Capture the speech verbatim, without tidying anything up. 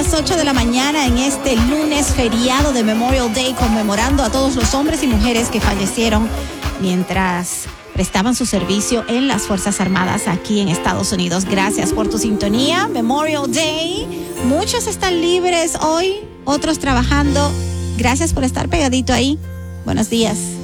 las ocho de la mañana en este lunes feriado de Memorial Day, conmemorando a todos los hombres y mujeres que fallecieron mientras prestaban su servicio en las Fuerzas Armadas aquí en Estados Unidos. Gracias por tu sintonía. Memorial Day. Muchos están libres hoy, otros trabajando. Gracias por estar pegadito ahí. Buenos días.